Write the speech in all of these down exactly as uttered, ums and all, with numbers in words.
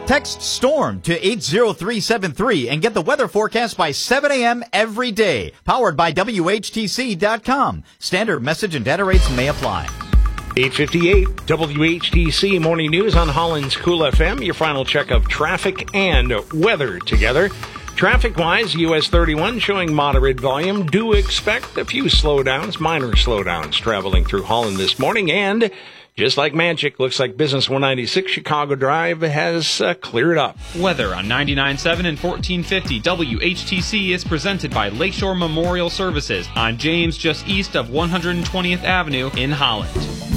Text STORM to eight zero three seven three and get the weather forecast by seven a.m. every day. Powered by W H T C dot com. Standard message and data rates may apply. eight fifty-eight W H T C Morning News on Holland's Cool F M. Your final check of traffic and weather together. Traffic-wise, U S thirty-one showing moderate volume. Do expect a few slowdowns, minor slowdowns traveling through Holland this morning. And just like magic, looks like Business one ninety-six Chicago Drive has uh, cleared up. Weather on ninety-nine point seven and fourteen fifty W H T C is presented by Lakeshore Memorial Services on James, just east of one hundred twentieth Avenue in Holland.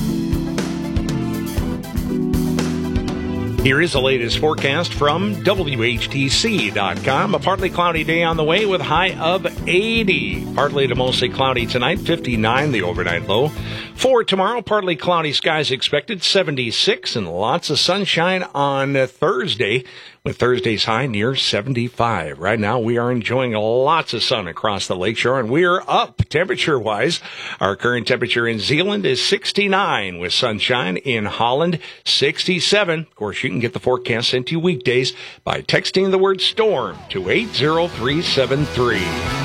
Here is the latest forecast from W H T C dot com. A partly cloudy day on the way with high of eighty. Partly to mostly cloudy tonight, fifty-nine the overnight low. For tomorrow, partly cloudy skies expected, seventy-six, and lots of sunshine on Thursday, with Thursday's high near seventy-five. Right now, we are enjoying lots of sun across the lakeshore, and we are up temperature-wise. Our current temperature in Zeeland is sixty-nine, with sunshine in Holland, sixty-seven. Of course, you can get the forecast sent to you weekdays by texting the word STORM to eight zero three seven three.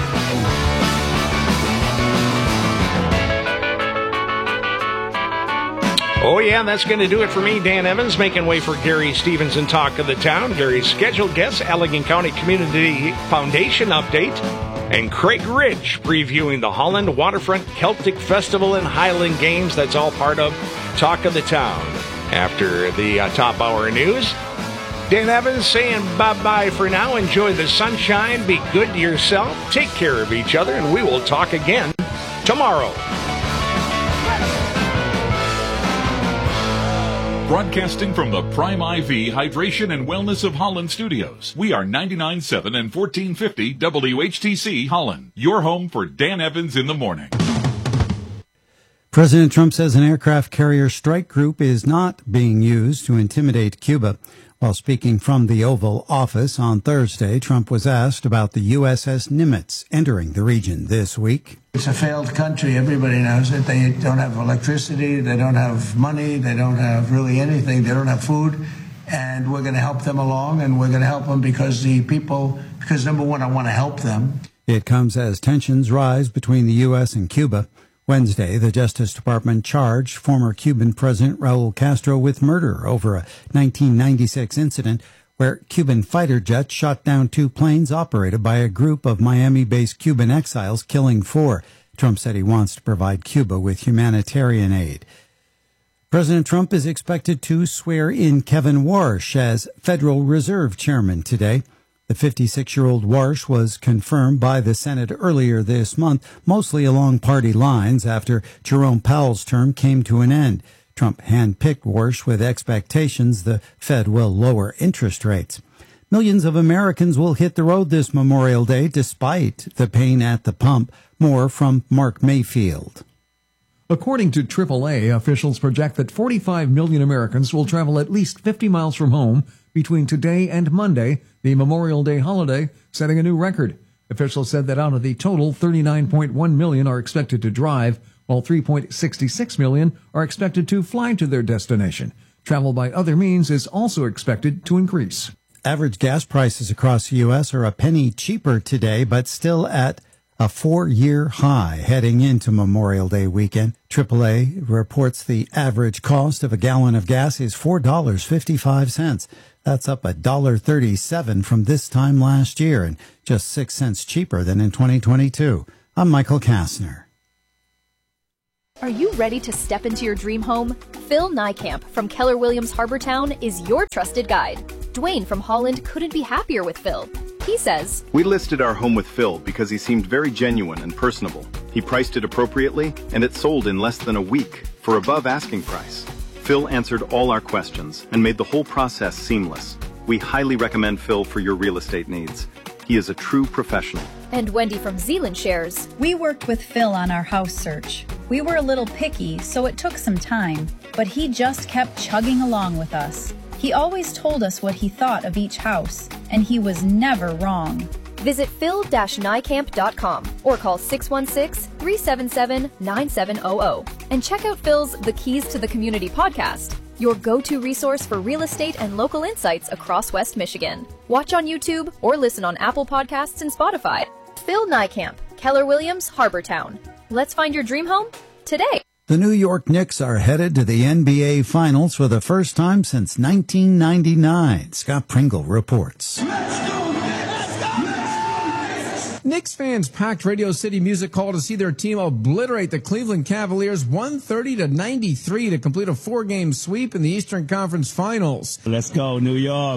Oh, yeah, that's going to do it for me, Dan Evans, making way for Gary Stevens and Talk of the Town. Gary's scheduled guests, Allegan County Community Foundation update, and Craig Ridge previewing the Holland Waterfront Celtic Festival and Highland Games. That's all part of Talk of the Town. After the uh, top hour news, Dan Evans saying bye-bye for now. Enjoy the sunshine. Be good to yourself. Take care of each other, and we will talk again tomorrow. Broadcasting from the Prime I V Hydration and Wellness of Holland studios. We are ninety-nine point seven and fourteen fifty W H T C Holland. Your home for Dan Evans in the morning. President Trump says an aircraft carrier strike group is not being used to intimidate Cuba. While speaking from the Oval Office on Thursday, Trump was asked about the U S S Nimitz entering the region this week. It's a failed country. Everybody knows it. They don't have electricity. They don't have money. They don't have really anything. They don't have food. And we're going to help them along, and we're going to help them because the people, because number one, I want to help them. It comes as tensions rise between the U S and Cuba. Wednesday, the Justice Department charged former Cuban President Raul Castro with murder over a nineteen ninety-six incident where Cuban fighter jets shot down two planes operated by a group of Miami-based Cuban exiles, killing four. Trump said he wants to provide Cuba with humanitarian aid. President Trump is expected to swear in Kevin Warsh as Federal Reserve Chairman today. The fifty-six-year-old Warsh was confirmed by the Senate earlier this month, mostly along party lines after Jerome Powell's term came to an end. Trump handpicked Warsh with expectations the Fed will lower interest rates. Millions of Americans will hit the road this Memorial Day despite the pain at the pump. More from Mark Mayfield. According to triple A, officials project that forty-five million Americans will travel at least fifty miles from home between today and Monday, the Memorial Day holiday, setting a new record. Officials said that out of the total, thirty-nine point one million are expected to drive, while three point six six million are expected to fly to their destination. Travel by other means is also expected to increase. Average gas prices across the U S are a penny cheaper today, but still at a four-year high heading into Memorial Day weekend. triple A reports the average cost of a gallon of gas is four dollars and fifty-five cents. That's up one dollar and thirty-seven cents from this time last year and just six cents cheaper than in twenty twenty-two. I'm Michael Kastner. Are you ready to step into your dream home? Phil Niekamp from Keller Williams Harbortown is your trusted guide. Dwayne from Holland couldn't be happier with Phil. He says, "We listed our home with Phil because he seemed very genuine and personable. He priced it appropriately, and it sold in less than a week for above asking price. Phil answered all our questions and made the whole process seamless. We highly recommend Phil for your real estate needs. He is a true professional." And Wendy from Zeeland shares, "We worked with Phil on our house search. We were a little picky, so it took some time, but he just kept chugging along with us. He always told us what he thought of each house, and he was never wrong." Visit phil dash niekamp dot com or call six one six, three seven seven, nine seven zero zero and check out Phil's The Keys to the Community podcast. your go-to resource for real estate and local insights across West Michigan. Watch on YouTube or listen on Apple Podcasts and Spotify. Phil Niekamp, Keller Williams, Harbortown. Let's find your dream home today. The New York Knicks are headed to the N B A Finals for the first time since nineteen ninety-nine. Scott Pringle reports. Knicks fans packed Radio City Music Hall to see their team obliterate the Cleveland Cavaliers one thirty to ninety-three to complete a four-game sweep in the Eastern Conference Finals. Let's go, New York.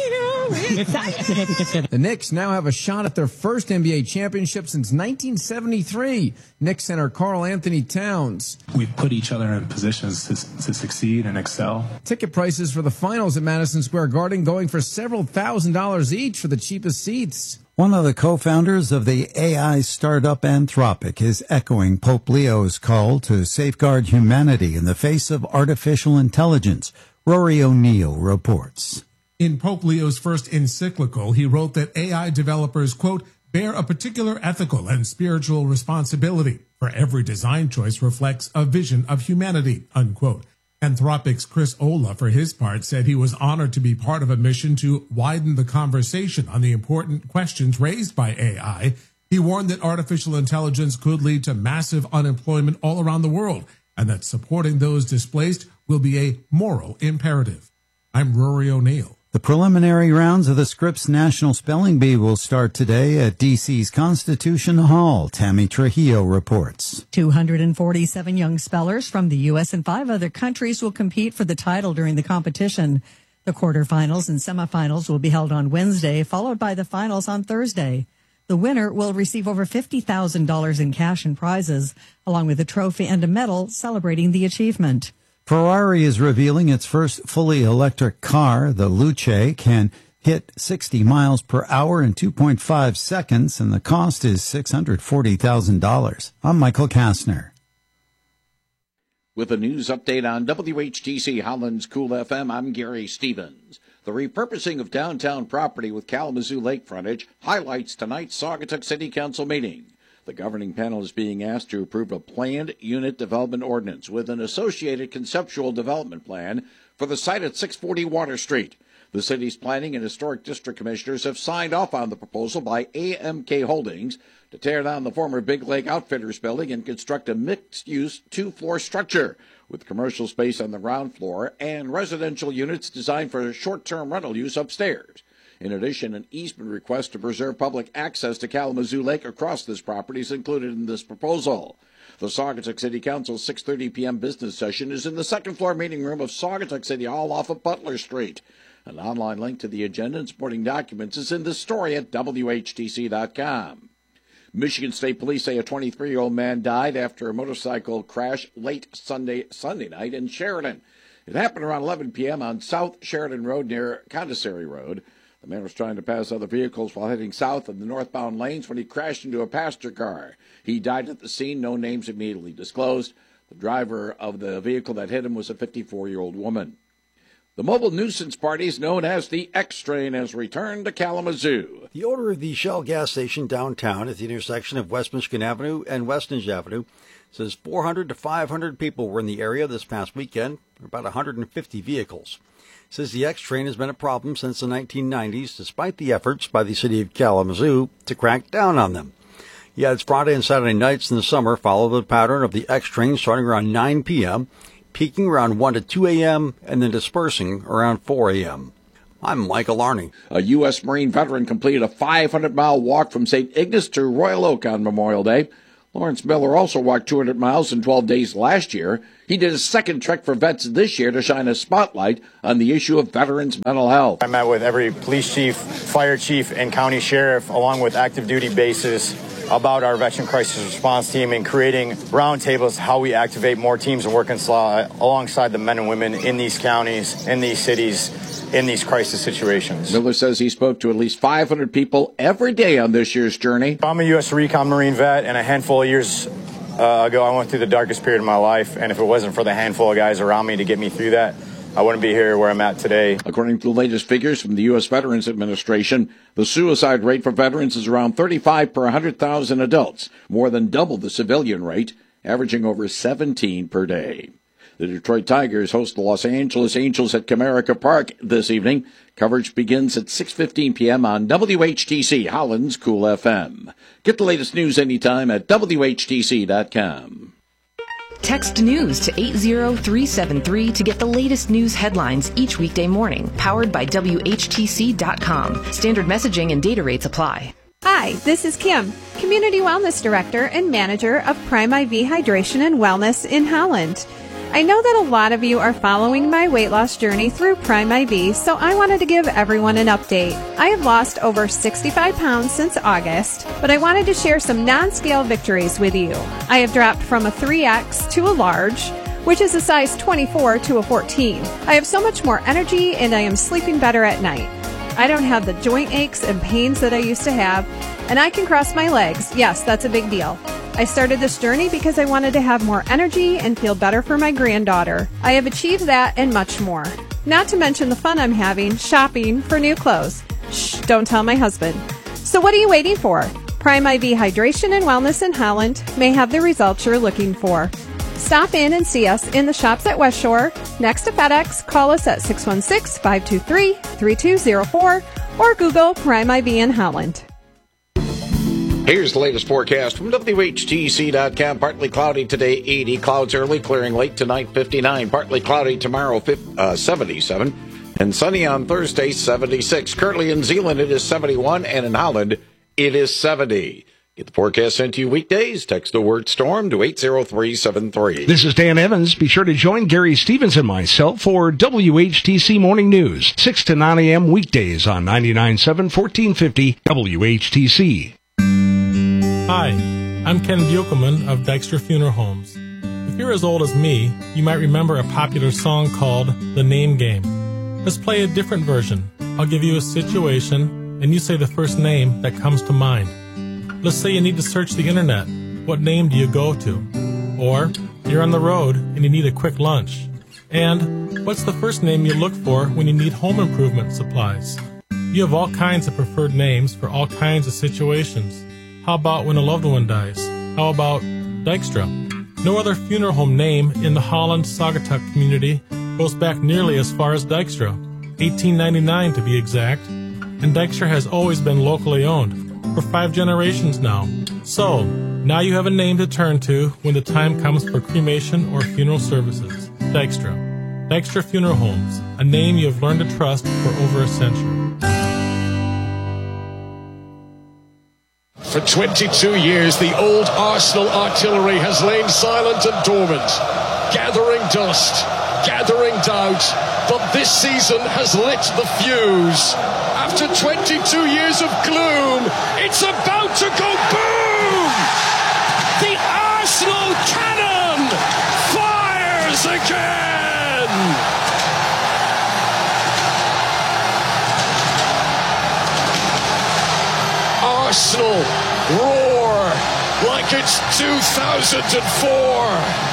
The Knicks now have a shot at their first N B A championship since nineteen seventy-three. Knicks center Karl Anthony Towns. We put each other in positions to, to succeed and excel. Ticket prices for the finals at Madison Square Garden going for several thousand dollars each for the cheapest seats. One of the co-founders of the A I startup Anthropic is echoing Pope Leo's call to safeguard humanity in the face of artificial intelligence. Rory O'Neill reports. In Pope Leo's first encyclical, he wrote that A I developers, quote, bear a particular ethical and spiritual responsibility, for every design choice reflects a vision of humanity, unquote. Anthropic's Chris Olah, for his part, said he was honored to be part of a mission to widen the conversation on the important questions raised by A I. He warned that artificial intelligence could lead to massive unemployment all around the world, and that supporting those displaced will be a moral imperative. I'm Rory O'Neill. The preliminary rounds of the Scripps National Spelling Bee will start today at D C's Constitution Hall. Tammy Trujillo reports. two hundred forty-seven young spellers from the U S and five other countries will compete for the title during the competition. The quarterfinals and semifinals will be held on Wednesday, followed by the finals on Thursday. The winner will receive over fifty thousand dollars in cash and prizes, along with a trophy and a medal celebrating the achievement. Ferrari is revealing its first fully electric car. The Luce can hit sixty miles per hour in two point five seconds, and the cost is six hundred forty thousand dollars. I'm Michael Kastner. With a news update on W H T C Holland's Cool F M, I'm Gary Stevens. The repurposing of downtown property with Kalamazoo Lake frontage highlights tonight's Saugatuck City Council meeting. The governing panel is being asked to approve a planned unit development ordinance with an associated conceptual development plan for the site at six forty Water Street. The city's Planning and Historic District Commissioners have signed off on the proposal by A M K Holdings to tear down the former Big Lake Outfitters building and construct a mixed-use two-floor structure with commercial space on the ground floor and residential units designed for short-term rental use upstairs. In addition, an easement request to preserve public access to Kalamazoo Lake across this property is included in this proposal. The Saugatuck City Council's six thirty p.m. business session is in the second-floor meeting room of Saugatuck City Hall off of Butler Street. An online link to the agenda and supporting documents is in this story at W H T C dot com. Michigan State Police say a twenty-three-year-old man died after a motorcycle crash late Sunday Sunday night in Sheridan. It happened around eleven p.m. on South Sheridan Road near Condesary Road. The man was trying to pass other vehicles while heading south in the northbound lanes when he crashed into a passenger car. He died at the scene, no names immediately disclosed. The driver of the vehicle that hit him was a fifty-four-year-old woman. The mobile nuisance party, known as the X Train, has returned to Kalamazoo. The owner of the Shell gas station downtown at the intersection of West Michigan Avenue and Westinge Avenue says four hundred to five hundred people were in the area this past weekend, about one hundred fifty vehicles. Says the X Train has been a problem since the nineteen nineties, despite the efforts by the city of Kalamazoo to crack down on them. He adds Friday and Saturday nights in the summer follow the pattern of the X Train starting around nine p.m., peaking around one to two a.m., and then dispersing around four a.m. I'm Michael Arney. A U S Marine veteran completed a five hundred mile walk from Saint Ignace to Royal Oak on Memorial Day. Lawrence Miller also walked two hundred miles in twelve days last year. He did a second trek for vets this year to shine a spotlight on the issue of veterans' mental health. I met with every police chief, fire chief, and county sheriff, along with active duty bases, about our veteran crisis response team and creating roundtables, how we activate more teams and work alongside the men and women in these counties, in these cities, in these crisis situations. Miller says he spoke to at least five hundred people every day on this year's journey. I'm a U S Recon Marine vet, and a handful of years uh, ago I went through the darkest period of my life, and if it wasn't for the handful of guys around me to get me through that, I wouldn't be here where I'm at today. According to the latest figures from the U S Veterans Administration, the suicide rate for veterans is around thirty-five per one hundred thousand adults, more than double the civilian rate, averaging over seventeen per day. The Detroit Tigers host the Los Angeles Angels at Comerica Park this evening. Coverage begins at six fifteen p.m. on W H T C, Holland's Cool F M. Get the latest news anytime at W H T C dot com. Text news to eight zero three seven three to get the latest news headlines each weekday morning. Powered by W H T C dot com. Standard messaging and data rates apply. Hi, this is Kim, Community Wellness Director and Manager of Prime I V Hydration and Wellness in Holland. I know that a lot of you are following my weight loss journey through Prime I V, so I wanted to give everyone an update. I have lost over sixty-five pounds since August, but I wanted to share some non-scale victories with you. I have dropped from a three X to a large, which is a size twenty-four to a fourteen. I have so much more energy and I am sleeping better at night. I don't have the joint aches and pains that I used to have, and I can cross my legs. Yes, that's a big deal. I started this journey because I wanted to have more energy and feel better for my granddaughter. I have achieved that and much more. Not to mention the fun I'm having shopping for new clothes. Shh, don't tell my husband. So what are you waiting for? Prime I V Hydration and Wellness in Holland may have the results you're looking for. Stop in and see us in the shops at West Shore, next to FedEx. Call us at six one six, five two three, three two zero four or Google Prime I V in Holland. Here's the latest forecast from W H T C dot com. Partly cloudy today, eighty. Clouds early, clearing late tonight, fifty-nine. Partly cloudy tomorrow, seventy-seven. And sunny on Thursday, seventy-six. Currently in Zeeland, it is seventy-one. And in Holland, it is seventy. Get the forecast sent to you weekdays. Text the word storm to eight zero three seven three. This is Dan Evans. Be sure to join Gary Stevens and myself for W H T C Morning News, six to nine a.m. weekdays on ninety-nine point seven, fourteen fifty W H T C. Hi, I'm Ken Buchelman of Dykstra Funeral Homes. If you're as old as me, you might remember a popular song called The Name Game. Let's play a different version. I'll give you a situation, and you say the first name that comes to mind. Let's say you need to search the internet. What name do you go to? Or you're on the road and you need a quick lunch. And what's the first name you look for when you need home improvement supplies? You have all kinds of preferred names for all kinds of situations. How about when a loved one dies? How about Dykstra? No other funeral home name in the Holland-Saugatuck community goes back nearly as far as Dykstra, eighteen ninety-nine to be exact, and Dykstra has always been locally owned, for five generations now. So, now you have a name to turn to when the time comes for cremation or funeral services. Dykstra. Dykstra Funeral Homes, a name you have learned to trust for over a century. For twenty-two years, the old Arsenal artillery has lain silent and dormant, gathering dust, gathering doubt, but this season has lit the fuse. After twenty-two years of gloom, it's about to go boom! The Arsenal cannon fires again! Arsenal roar like it's two thousand four.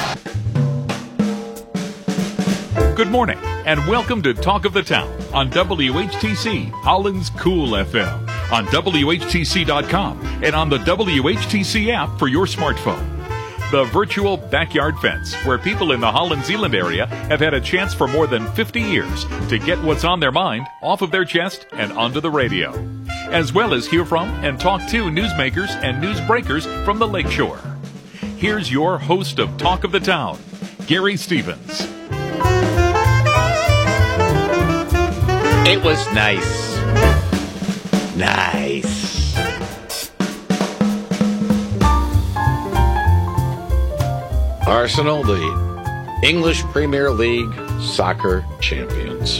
Good morning, and welcome to Talk of the Town on W H T C, Holland's Cool F M, on W H T C dot com, and on the W H T C app for your smartphone. The virtual backyard fence, where people in the Holland-Zeeland area have had a chance for more than fifty years to get what's on their mind off of their chest and onto the radio, as well as hear from and talk to newsmakers and newsbreakers from the Lakeshore. Here's your host of Talk of the Town, Gary Stevens. It was nice. Nice. Arsenal, the English Premier League soccer champions.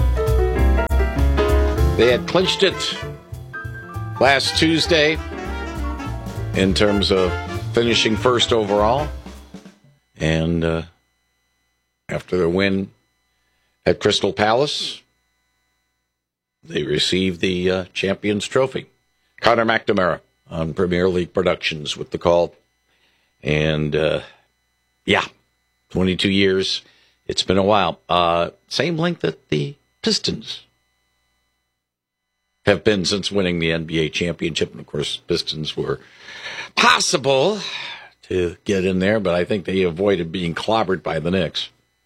They had clinched it last Tuesday in terms of finishing first overall. And uh, after their win at Crystal Palace, they received the uh, Champions Trophy. Conor McNamara on Premier League Productions with the call. And, uh, yeah, twenty-two years. It's been a while. Uh, same length that the Pistons have been since winning the N B A championship. And, of course, Pistons were possible to get in there, but I think they avoided being clobbered by the Knicks.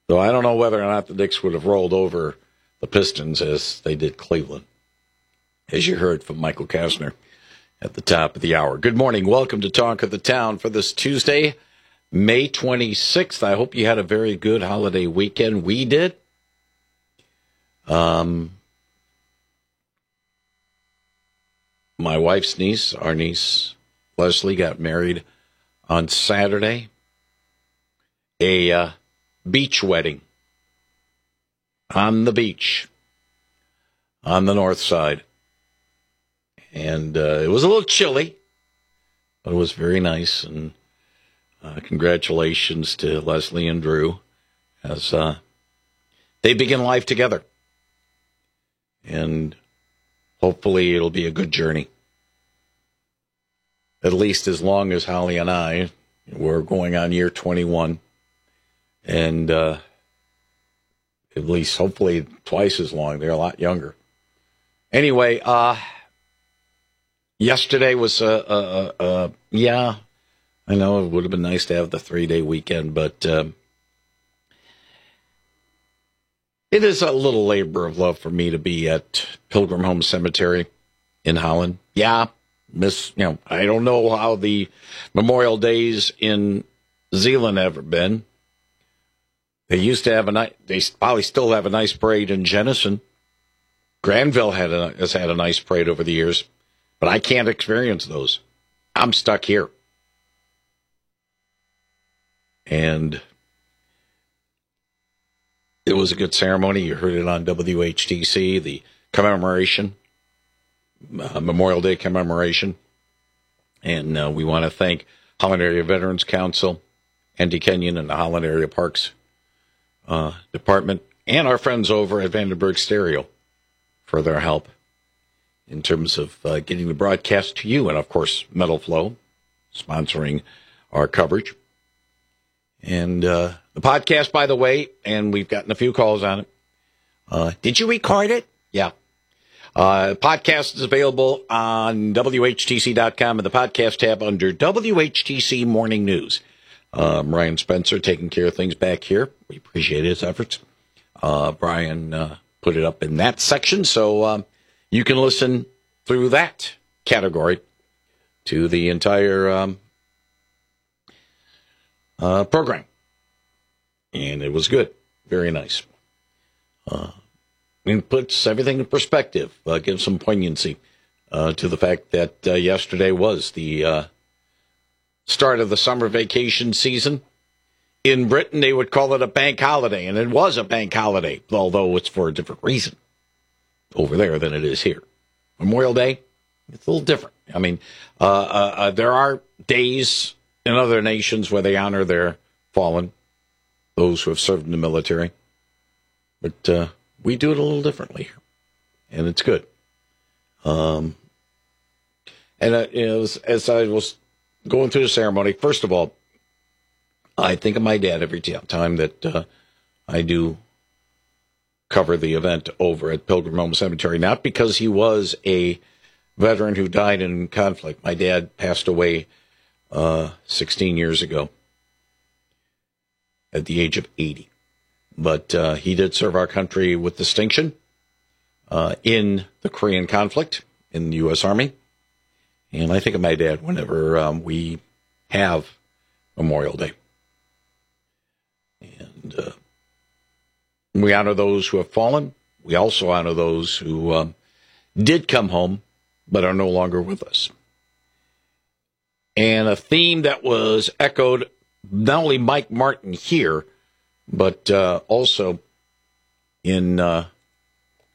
Though I don't know whether or not the Knicks would have rolled over the Pistons as they did Cleveland, as you heard from Michael Kastner at the top of the hour. Good morning. Welcome to Talk of the Town for this Tuesday, May twenty-sixth. I hope you had a very good holiday weekend. We did. Um, my wife's niece, our niece Leslie, got married on Saturday. A uh, beach wedding on the beach on the north side. And uh, it was a little chilly, but it was very nice. And uh, congratulations to Leslie and Drew as uh, they begin life together. And hopefully it'll be a good journey. At least as long as Holly and I, we're going on year twenty-one. And uh, at least hopefully twice as long. They're a lot younger. Anyway, uh, yesterday was, uh, uh, uh, yeah, I know it would have been nice to have the three-day weekend, but uh, it is a little labor of love for me to be at Pilgrim Home Cemetery in Holland. Yeah, miss, you know, I don't know how the Memorial Days in Zeeland ever been. They used to have a nice, they probably still have a nice parade in Jenison. Granville had a, has had a nice parade over the years, but I can't experience those. I'm stuck here. And it was a good ceremony. You heard it on W H T C, the commemoration, uh, Memorial Day commemoration. And uh, we want to thank Holland Area Veterans Council, Andy Kenyon, and the Holland Area Parks Uh, department, and our friends over at Vandenberg Stereo for their help in terms of uh, getting the broadcast to you, and of course Metal Flow sponsoring our coverage. And uh, the podcast, by the way, and we've gotten a few calls on it. Uh, did you record it? Yeah. Uh, podcast is available on W H T C dot com in the podcast tab under W H T C Morning News. Um, Ryan Spencer taking care of things back here. We appreciate his efforts. Uh, Brian uh, put it up in that section, so um, you can listen through that category to the entire um, uh, program. And it was good. Very nice. Uh, it puts everything in perspective, uh, gives some poignancy uh, to the fact that uh, yesterday was the uh, start of the summer vacation season. In Britain, they would call it a bank holiday, and it was a bank holiday, although it's for a different reason over there than it is here. Memorial Day, it's a little different. I mean, uh, uh, uh, there are days in other nations where they honor their fallen, those who have served in the military, but uh, we do it a little differently here, and it's good. Um, and uh, you know, as, as I was going through the ceremony, first of all, I think of my dad every time that uh, I do cover the event over at Pilgrim Home Cemetery, not because he was a veteran who died in conflict. My dad passed away uh, sixteen years ago at the age of eighty. But uh, he did serve our country with distinction uh, in the Korean conflict in the U S Army. And I think of my dad whenever um, we have Memorial Day. And uh, we honor those who have fallen. We also honor those who um, did come home but are no longer with us. And a theme that was echoed not only Mike Martin here, but uh, also in uh,